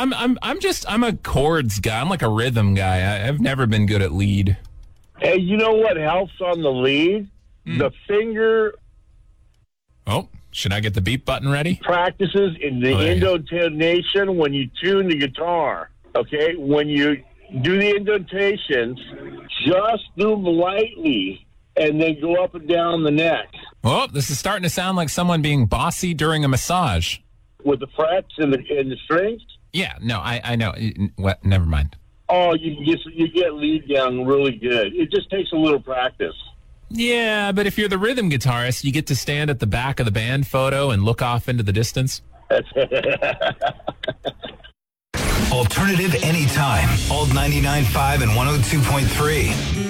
I'm a chords guy. I'm like a rhythm guy. I've never been good at lead. Hey, you know what helps on the lead? The finger Oh, should I get the beep button ready? practices in the intonation when you tune the guitar. Okay? When you do the indentations, just do them lightly and then go up and down the neck Oh, this is starting to sound like someone being bossy during a massage. with the frets and the strings. Yeah, no, I know. What? Never mind. Oh, you get lead down really good. It just takes a little practice. Yeah, but if you're the rhythm guitarist, you get to stand at the back of the band photo and look off into the distance. Alternative anytime. Old 99.5 and 102.3.